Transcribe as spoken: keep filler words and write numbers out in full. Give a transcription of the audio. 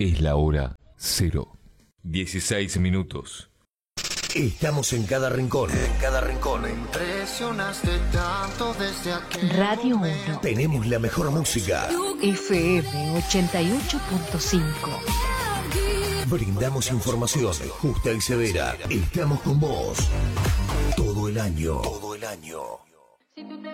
Es la hora cero. dieciséis minutos. Estamos en cada rincón. En cada rincón. Impresionaste tanto desde aquel Radio momento. uno. Tenemos la mejor música. F M ochenta y ocho punto cinco. Brindamos información justa y severa. Estamos con vos. Todo el año. Todo el año.